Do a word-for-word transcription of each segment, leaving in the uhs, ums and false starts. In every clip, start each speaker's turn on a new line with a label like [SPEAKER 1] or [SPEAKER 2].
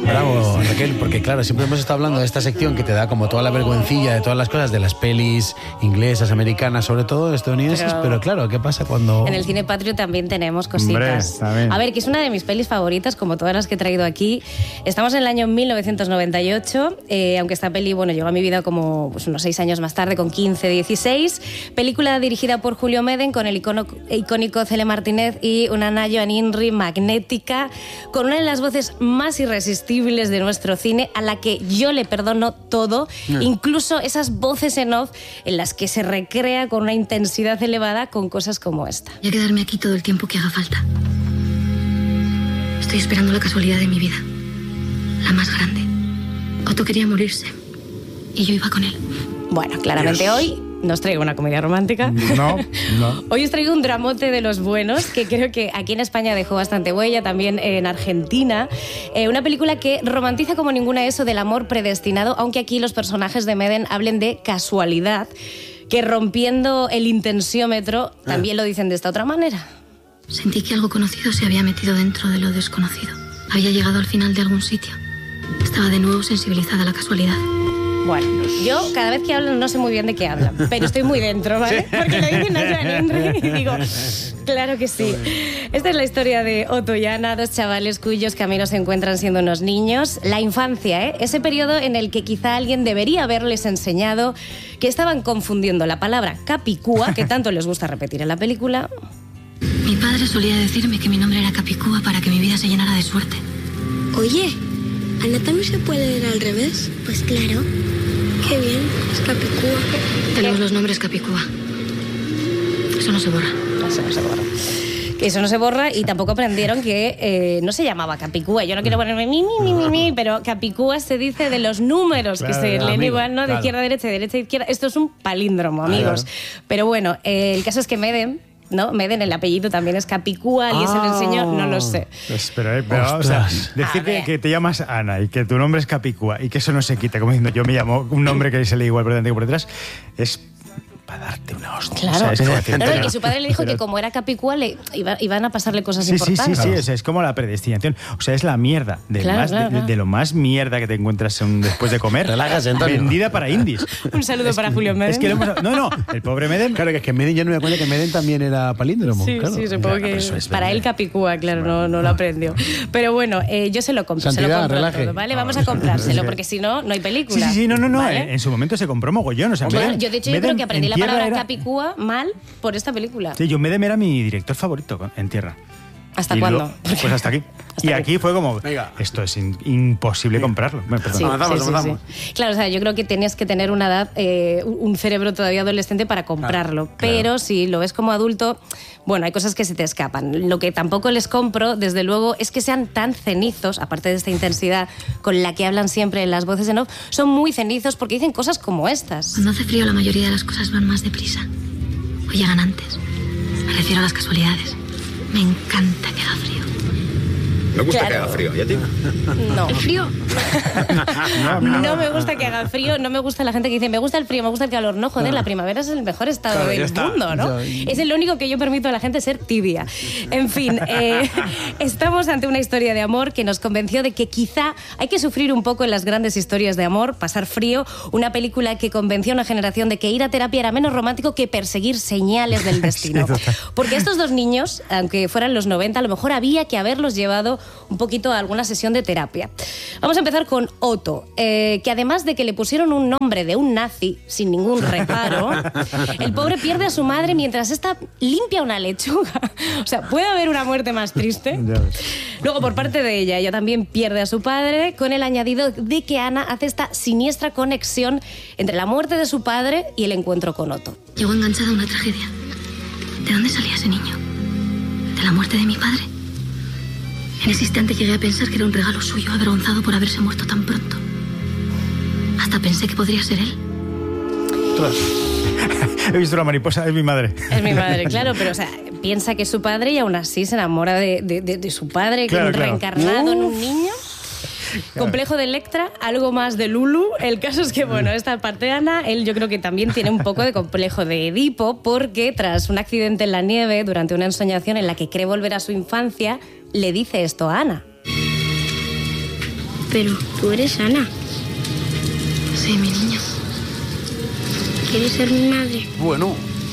[SPEAKER 1] Bravo, Raquel, porque claro, siempre hemos estado hablando de esta sección que te da como toda la vergüencilla de todas las cosas, de las pelis inglesas, americanas, sobre todo estadounidenses, pero, pero claro, ¿qué pasa cuando...?
[SPEAKER 2] En el cine patrio también tenemos cositas.
[SPEAKER 3] Hombre,
[SPEAKER 2] a ver, que es una de mis pelis favoritas, como todas las que he traído aquí. Estamos en el año mil novecientos noventa y ocho, eh, aunque esta peli, bueno, llegó a mi vida como pues, unos seis años más tarde, con quince, dieciséis. Película dirigida por Julio Meden, con el icono, icónico Cele Martínez y una Nayo Aninri magnética, con una de las voces más irresistibles de nuestro cine, a la que yo le perdono todo, mm. incluso esas voces en off en las que se recrea con una intensidad elevada con cosas como esta.
[SPEAKER 4] Voy a quedarme aquí todo el tiempo que haga falta. Estoy esperando la casualidad de mi vida, la más grande. Otto quería morirse y yo iba con él.
[SPEAKER 2] Bueno, claramente Dios. Hoy no os traigo una comedia romántica.
[SPEAKER 3] No, no.
[SPEAKER 2] Hoy os traigo un dramote de los buenos, que creo que aquí en España dejó bastante huella, también en Argentina. Eh, una película que romantiza como ninguna eso del amor predestinado, aunque aquí los personajes de Meden hablen de casualidad, que rompiendo el intensiómetro también lo dicen de esta otra manera.
[SPEAKER 4] Sentí que algo conocido se había metido dentro de lo desconocido. Había llegado al final de algún sitio. Estaba de nuevo sensibilizada a la casualidad.
[SPEAKER 2] Bueno, yo cada vez que hablan no sé muy bien de qué hablan, pero estoy muy dentro, ¿vale? Porque lo dicen a Joan Henry y digo, claro que sí. Esta es la historia de Otto y Ana, dos chavales cuyos caminos se encuentran siendo unos niños. La infancia, ¿eh? Ese periodo en el que quizá alguien debería haberles enseñado que estaban confundiendo la palabra Capicúa, que tanto les gusta repetir en la película.
[SPEAKER 4] Mi padre solía decirme que mi nombre era Capicúa para que mi vida se llenara de suerte.
[SPEAKER 5] Oye, ¿Ana también se puede leer al revés?
[SPEAKER 6] Pues claro.
[SPEAKER 5] Qué bien, es Capicúa.
[SPEAKER 4] Tenemos los nombres Capicúa. Eso no se borra.
[SPEAKER 2] Eso no se borra. Que eso no se borra y tampoco aprendieron que eh, no se llamaba Capicúa. Yo no quiero ponerme mi, mi, mi, mi, mi, pero Capicúa se dice de los números claro, que se leen igual, ¿no? De claro. izquierda a derecha, de derecha a izquierda. Esto es un palíndromo, amigos. Claro. Pero bueno, eh, el caso es que Meden, ¿no? Meden, el apellido también es Capicúa, alguien ah, se lo enseñó, no lo sé.
[SPEAKER 3] Pero, pero o sea, decir que, que te llamas Ana y que tu nombre es Capicúa y que eso no se quita, como diciendo yo me llamo un nombre que se lee igual por delante que por detrás, es para darte una hostia.
[SPEAKER 2] Claro.
[SPEAKER 3] O sea, es
[SPEAKER 2] no, no, y que su padre le dijo pero... que como era Capicúa le iba, iban a pasarle cosas
[SPEAKER 3] sí,
[SPEAKER 2] importantes.
[SPEAKER 3] Sí, sí, sí, o sea, es como la predestinación. O sea, es la mierda. De,
[SPEAKER 2] claro,
[SPEAKER 3] más,
[SPEAKER 2] claro,
[SPEAKER 3] de,
[SPEAKER 2] claro.
[SPEAKER 3] de lo más mierda que te encuentras un, después de comer.
[SPEAKER 1] Relájate, Antonio.
[SPEAKER 3] Vendida para indies.
[SPEAKER 2] Un saludo
[SPEAKER 3] es
[SPEAKER 2] para
[SPEAKER 3] que,
[SPEAKER 2] Julio Meden.
[SPEAKER 3] Es que lo hemos, no, no, el pobre Meden.
[SPEAKER 1] Claro, que es que Meden ya no me da cuenta que Meden también era palíndromo.
[SPEAKER 2] Sí,
[SPEAKER 1] claro.
[SPEAKER 2] sí, supongo que es para él Capicúa, claro, no, no lo aprendió. Pero bueno, eh, yo se lo compro,
[SPEAKER 1] Santidad,
[SPEAKER 2] se lo compro
[SPEAKER 1] relaje.
[SPEAKER 2] todo, ¿vale? Vamos a comprárselo, porque si no, no hay película.
[SPEAKER 3] Sí, sí, sí, no, no, no.
[SPEAKER 2] ¿vale?
[SPEAKER 3] En, en su momento se compró mogollón. O sea,
[SPEAKER 2] bueno,
[SPEAKER 3] Meden,
[SPEAKER 2] yo de hecho
[SPEAKER 3] Meden
[SPEAKER 2] yo creo que aprendí la palabra
[SPEAKER 3] era...
[SPEAKER 2] Capicúa mal por esta película.
[SPEAKER 3] Sí, yo Meden era mi director favorito en tierra.
[SPEAKER 2] ¿Hasta
[SPEAKER 3] y
[SPEAKER 2] cuándo?
[SPEAKER 3] Lo, pues hasta aquí.
[SPEAKER 2] Hasta
[SPEAKER 3] y
[SPEAKER 2] aquí.
[SPEAKER 3] aquí fue como, Venga. esto es in, imposible sí. comprarlo. Bueno,
[SPEAKER 2] sí,
[SPEAKER 1] avanzamos,
[SPEAKER 2] sí,
[SPEAKER 1] avanzamos.
[SPEAKER 2] Sí, sí. Claro, o sea, yo creo que tienes que tener una edad, eh, un cerebro todavía adolescente para comprarlo. Claro, pero claro. si lo ves como adulto, bueno, hay cosas que se te escapan. Lo que tampoco les compro, desde luego, es que sean tan cenizos, aparte de esta intensidad con la que hablan siempre en las voces en off, son muy cenizos porque dicen cosas como estas.
[SPEAKER 4] Cuando hace frío la mayoría de las cosas van más deprisa. O llegan antes. Me refiero a las casualidades. Me encanta que haga frío.
[SPEAKER 6] Me gusta
[SPEAKER 2] claro.
[SPEAKER 6] que haga frío. ¿Y a ti?
[SPEAKER 2] No.
[SPEAKER 4] ¿El frío?
[SPEAKER 2] no, no, no me gusta que haga frío. No me gusta la gente que dice, me gusta el frío, me gusta el calor. No, joder, no. la primavera es el mejor estado claro, del mundo, ¿no? Ya. Es el único que yo permito a la gente ser tibia. En fin, eh, estamos ante una historia de amor que nos convenció de que quizá hay que sufrir un poco en las grandes historias de amor, pasar frío. Una película que convenció a una generación de que ir a terapia era menos romántico que perseguir señales del destino. Sí, porque estos dos niños, aunque fueran los noventa, a lo mejor había que haberlos llevado un poquito a alguna sesión de terapia. Vamos a empezar con Otto, eh, que además de que le pusieron un nombre de un nazi sin ningún reparo, el pobre pierde a su madre mientras ésta limpia una lechuga. O sea, ¿puede haber una muerte más triste? Luego, por parte de ella, ella también pierde a su padre, con el añadido de que Ana hace esta siniestra conexión entre la muerte de su padre y el encuentro con Otto.
[SPEAKER 4] Llegó enganchada a una tragedia. ¿De dónde salía ese niño? ¿De la muerte de mi padre? En ese instante llegué a pensar que era un regalo suyo, avergonzado por haberse muerto tan pronto. Hasta pensé que podría ser él.
[SPEAKER 3] He visto una mariposa, es mi madre.
[SPEAKER 2] Es mi madre, claro, pero o sea, piensa que es su padre y aún así se enamora de, de, de, de su padre, claro, claro. reencarnado Uf. en un niño. Claro. Complejo de Electra, algo más de Lulu. El caso es que, bueno, esta parte de Ana, él yo creo que también tiene un poco de complejo de Edipo, porque tras un accidente en la nieve, durante una ensoñación en la que cree volver a su infancia, le dice esto a Ana.
[SPEAKER 5] Pero tú eres Ana.
[SPEAKER 4] Sí, mi niño.
[SPEAKER 5] ¿Quieres ser mi madre?
[SPEAKER 1] Bueno.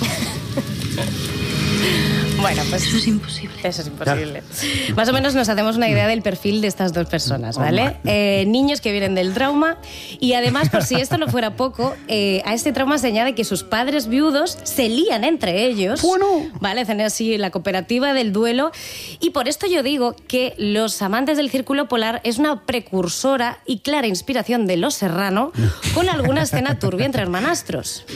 [SPEAKER 2] Bueno, pues
[SPEAKER 4] eso es imposible.
[SPEAKER 2] Eso es imposible. Ya. Más o menos nos hacemos una idea del perfil de estas dos personas, ¿vale? Eh, niños que vienen del trauma y además, por si esto no fuera poco, eh, a este trauma se añade que sus padres viudos se lían entre ellos,
[SPEAKER 1] bueno.
[SPEAKER 2] ¿vale? Hacen así la cooperativa del duelo y por esto yo digo que Los amantes del Círculo Polar es una precursora y clara inspiración de Los Serrano con alguna escena turbia entre hermanastros.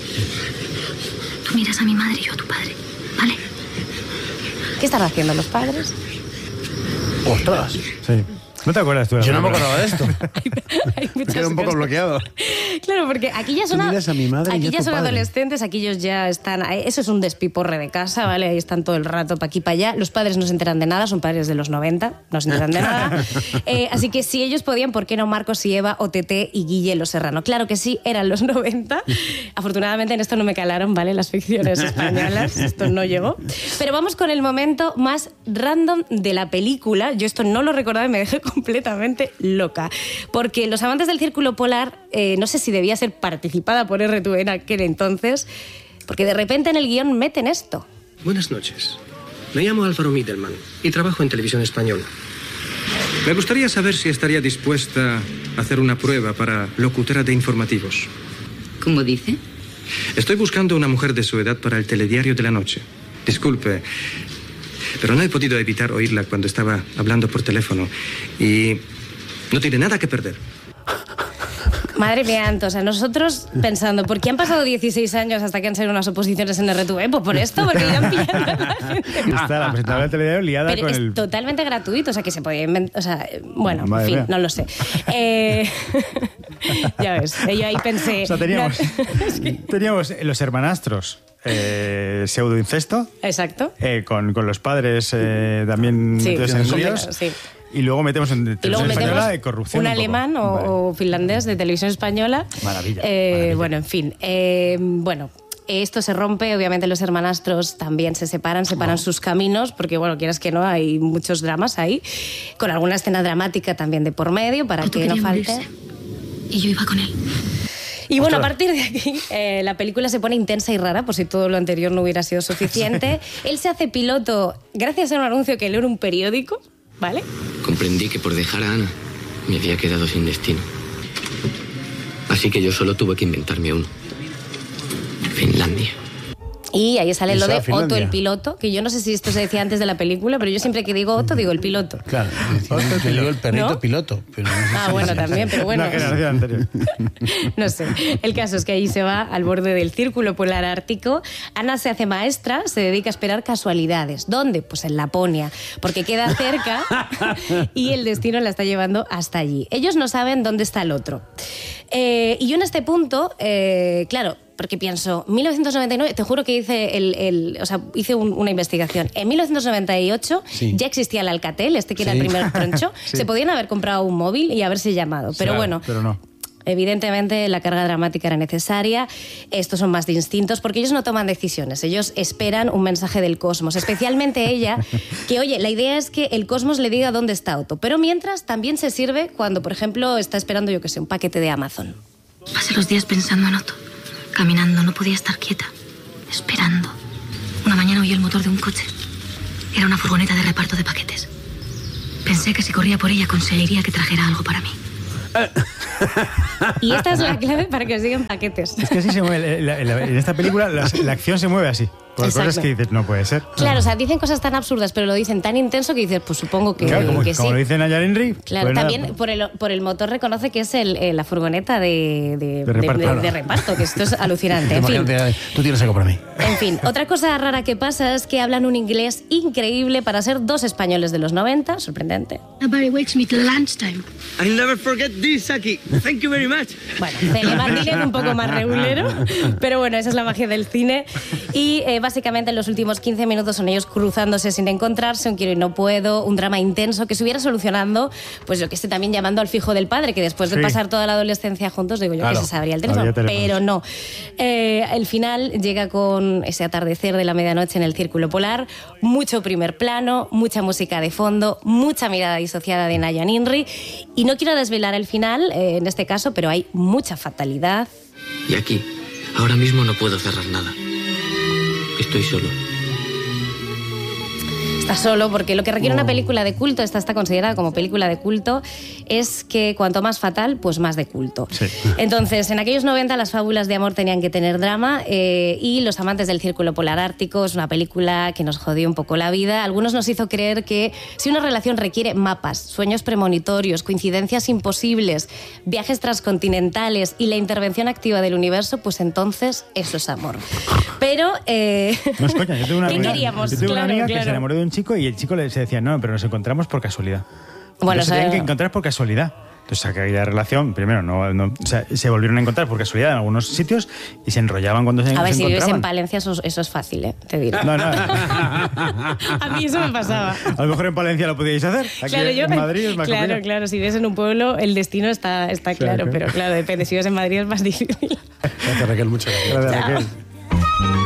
[SPEAKER 4] Tú miras a mi madre y yo a tu padre, ¿vale?
[SPEAKER 2] ¿Qué están haciendo los padres?
[SPEAKER 1] ¡Ostras!
[SPEAKER 3] Sí. ¿No te acuerdas tú de la
[SPEAKER 1] Yo no me
[SPEAKER 3] palabra?
[SPEAKER 1] acordaba de esto.
[SPEAKER 2] hay, hay muchas
[SPEAKER 1] Queda un poco
[SPEAKER 2] cosas.
[SPEAKER 1] bloqueado.
[SPEAKER 2] Claro, porque aquí ya son,
[SPEAKER 1] Tú miras a mi madre y
[SPEAKER 2] aquí
[SPEAKER 1] yo a
[SPEAKER 2] ya
[SPEAKER 1] tu
[SPEAKER 2] son
[SPEAKER 1] padre.
[SPEAKER 2] adolescentes, aquí ellos ya están... Eso es un despiporre de casa, ¿vale? Ahí están todo el rato para aquí para allá. Los padres no se enteran de nada, son padres de los noventa, no se enteran de nada. Eh, así que si ellos podían, ¿por qué no Marcos y Eva, O T T y Guille Los Serrano? Claro que sí, eran los noventa. Afortunadamente en esto no me calaron, ¿vale? Las ficciones españolas, esto no llegó. Pero vamos con el momento más random de la película. Yo esto no lo recordaba y me dejé completamente loca. Porque Los amantes del Círculo Polar, eh, no sé si debía ser participada por R T V en aquel entonces, porque de repente en el guión meten esto.
[SPEAKER 6] Buenas noches. Me llamo Álvaro Midelman y trabajo en Televisión Española. Me gustaría saber si estaría dispuesta a hacer una prueba para locutora de informativos.
[SPEAKER 7] ¿Cómo dice?
[SPEAKER 6] Estoy buscando una mujer de su edad para el telediario de la noche. Disculpe, pero no he podido evitar oírla cuando estaba hablando por teléfono y no tiene nada que perder.
[SPEAKER 2] Madre mía, o sea, nosotros pensando, ¿por qué han pasado dieciséis años hasta que han salido unas oposiciones en R T V? Pues por esto, porque ya han pillado a la gente.
[SPEAKER 3] Está la presentadora de telediario liada
[SPEAKER 2] Pero
[SPEAKER 3] con
[SPEAKER 2] es
[SPEAKER 3] el...
[SPEAKER 2] totalmente gratuito, o sea, que se podía inventar... O sea, bueno,
[SPEAKER 3] Madre
[SPEAKER 2] en fin,
[SPEAKER 3] mía.
[SPEAKER 2] no lo sé. Eh, ya ves, yo ahí pensé...
[SPEAKER 3] O sea, teníamos,
[SPEAKER 2] no, es que-
[SPEAKER 3] teníamos los hermanastros, eh, pseudoincesto,
[SPEAKER 2] Exacto.
[SPEAKER 3] eh, con, con los padres eh, también
[SPEAKER 2] Sí,
[SPEAKER 3] metidos en
[SPEAKER 2] completo,
[SPEAKER 3] líos.
[SPEAKER 2] sí.
[SPEAKER 3] Y luego metemos en
[SPEAKER 2] Y luego
[SPEAKER 3] televisión
[SPEAKER 2] metemos
[SPEAKER 3] española de corrupción.
[SPEAKER 2] un
[SPEAKER 3] un poco.
[SPEAKER 2] alemán o,
[SPEAKER 3] Vale.
[SPEAKER 2] o finlandés de Televisión Española.
[SPEAKER 3] Maravilla,
[SPEAKER 2] Eh,
[SPEAKER 3] maravilla.
[SPEAKER 2] Bueno, en fin. Eh, bueno, esto se rompe, obviamente los hermanastros también se separan, separan sus caminos, porque bueno, quieras que no, hay muchos dramas ahí, con alguna escena dramática también de por medio, para
[SPEAKER 4] Otto
[SPEAKER 2] que no
[SPEAKER 4] quería
[SPEAKER 2] falte.
[SPEAKER 4] morirse. Y yo iba con él.
[SPEAKER 2] Y bueno, a
[SPEAKER 3] Ostras.
[SPEAKER 2] partir de aquí, eh, la película se pone intensa y rara, por si todo lo anterior no hubiera sido suficiente. Él se hace piloto gracias a un anuncio que leo en un periódico, ¿vale?
[SPEAKER 8] Comprendí que por dejar a Ana me había quedado sin destino. Así que yo solo tuve que inventarme uno. Finlandia.
[SPEAKER 2] Y ahí sale lo
[SPEAKER 1] Eso,
[SPEAKER 2] de
[SPEAKER 1] Finlandia.
[SPEAKER 2] Otto el piloto, que yo no sé si esto se decía antes de la película, pero yo siempre que digo Otto digo el piloto.
[SPEAKER 1] Claro, yo digo el perrito
[SPEAKER 2] ¿No?
[SPEAKER 1] piloto. Pero no sé
[SPEAKER 2] Ah,
[SPEAKER 1] si-
[SPEAKER 2] bueno, también, pero bueno.
[SPEAKER 3] Una generación anterior.
[SPEAKER 2] No sé. El caso es que ahí se va al borde del Círculo Polar Ártico. Ana se hace maestra, se dedica a esperar casualidades. ¿Dónde? Pues en Laponia, porque queda cerca y el destino la está llevando hasta allí. Ellos no saben dónde está el otro. Eh, y yo en este punto, eh, claro, porque pienso, mil novecientos noventa y nueve, te juro que hice, el, el- o sea, hice un- una investigación. En mil novecientos noventa y ocho
[SPEAKER 1] Sí.
[SPEAKER 2] ya existía el Alcatel, este que era
[SPEAKER 1] Sí.
[SPEAKER 2] el primer troncho.
[SPEAKER 3] Sí.
[SPEAKER 2] Se podían haber comprado un móvil y haberse llamado. Pero
[SPEAKER 3] Claro,
[SPEAKER 2] bueno,
[SPEAKER 3] pero no.
[SPEAKER 2] evidentemente la carga dramática era necesaria. Estos son más de instintos porque ellos no toman decisiones. Ellos esperan un mensaje del cosmos. Especialmente ella, que oye, la idea es que el cosmos le diga dónde está Otto. Pero mientras también se sirve cuando, por ejemplo, está esperando, yo que sé, un paquete de Amazon.
[SPEAKER 4] Pasé los días pensando en Otto. Caminando, no podía estar quieta. Esperando. Una mañana oí el motor de un coche. Era una furgoneta de reparto de paquetes. Pensé que si corría por ella conseguiría que trajera algo para mí.
[SPEAKER 2] Y esta es la clave para que sigan paquetes.
[SPEAKER 3] Es que así se mueve. la- la- en esta película la, la acción se mueve así. Por
[SPEAKER 2] Exacto.
[SPEAKER 3] cosas que dices, no puede ser.
[SPEAKER 2] Claro, o sea, dicen cosas tan absurdas, pero lo dicen tan intenso que dices, pues supongo que,
[SPEAKER 3] Claro, como,
[SPEAKER 2] que
[SPEAKER 3] como
[SPEAKER 2] sí.
[SPEAKER 3] lo dice Nayar Henry.
[SPEAKER 2] Claro,
[SPEAKER 3] pues nada,
[SPEAKER 2] también por el, por el motor reconoce que es el, eh, la furgoneta de, de,
[SPEAKER 3] De reparto.
[SPEAKER 2] de- de- de reparto, que esto es alucinante. En fin,
[SPEAKER 1] Imagínate, tú tienes algo para mí.
[SPEAKER 2] en fin, otra cosa rara que pasa es que hablan un inglés increíble para ser dos españoles de los noventa, sorprendente.
[SPEAKER 5] Barry wakes me till lunchtime.
[SPEAKER 9] I'll never forget this, Aki. Thank you very much.
[SPEAKER 2] Bueno, Telemarketing un poco más regulero, pero bueno, esa es la magia del cine. Y eh, básicamente en los últimos quince minutos son ellos cruzándose sin encontrarse, un quiero y no puedo, un drama intenso que se hubiera solucionando, pues yo que sé, también llamando al fijo del padre, que después de sí. pasar toda la adolescencia juntos, digo yo claro. que se sabría el teléfono, pero no. Eh, el final llega con ese atardecer de la medianoche en el Círculo Polar, mucho primer plano, mucha música de fondo, mucha mirada disociada de Naya Ninri, y no quiero desvelar el final, eh, en este caso, pero hay mucha fatalidad.
[SPEAKER 8] Y aquí, ahora mismo no puedo cerrar nada. Estoy solo.
[SPEAKER 2] Está solo porque lo que requiere una película de culto, esta está considerada como película de culto, es que cuanto más fatal, pues más de culto. Sí. Entonces, en aquellos noventa las fábulas de amor tenían que tener drama eh, y Los amantes del Círculo Polar Ártico es una película que nos jodió un poco la vida. Algunos nos hizo creer que si una relación requiere mapas, sueños premonitorios, coincidencias imposibles, viajes transcontinentales y la intervención activa del universo, pues entonces eso es amor. Pero, eh,
[SPEAKER 3] no es coña, yo tengo una
[SPEAKER 2] ¿qué
[SPEAKER 3] amiga,
[SPEAKER 2] queríamos?
[SPEAKER 3] Yo tengo
[SPEAKER 2] claro,
[SPEAKER 3] una amiga
[SPEAKER 2] claro.
[SPEAKER 3] que se enamoró de un chico y el chico le se decía, no, pero nos encontramos por casualidad.
[SPEAKER 2] Bueno,
[SPEAKER 3] se tenían que encontrar por casualidad. Entonces, aquella relación, primero, no, no, o sea, se volvieron a encontrar por casualidad en algunos sitios y se enrollaban cuando se,
[SPEAKER 2] a
[SPEAKER 3] se
[SPEAKER 2] ver, si
[SPEAKER 3] encontraban.
[SPEAKER 2] vives en Palencia, eso, eso es fácil, ¿eh? Te diré.
[SPEAKER 3] No, no.
[SPEAKER 2] A mí eso me pasaba.
[SPEAKER 3] A lo mejor en Palencia lo podíais hacer. Aquí
[SPEAKER 2] claro, yo,
[SPEAKER 3] en Madrid es más
[SPEAKER 2] claro,
[SPEAKER 3] complicado.
[SPEAKER 2] claro. Si vives en un pueblo, el destino está, está claro, claro, pero claro, depende. Si vives en Madrid es más difícil.
[SPEAKER 1] Gracias, Raquel, muchas gracias.
[SPEAKER 3] Gracias, Raquel.